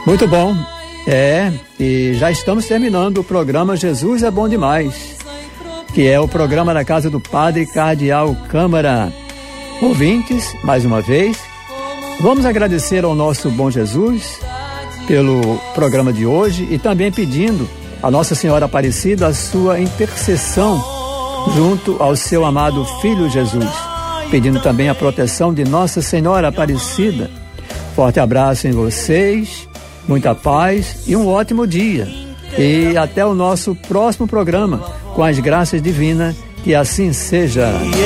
Muito bom. E já estamos terminando o programa Jesus é Bom Demais, que é o programa da Casa do Padre Cardeal Câmara. Ouvintes, mais uma vez, vamos agradecer ao nosso bom Jesus pelo programa de hoje e também pedindo a Nossa Senhora Aparecida a sua intercessão junto ao seu amado Filho Jesus, pedindo também a proteção de Nossa Senhora Aparecida. Forte abraço em vocês, muita paz e um ótimo dia. E até o nosso próximo programa, com as graças divinas, que assim seja.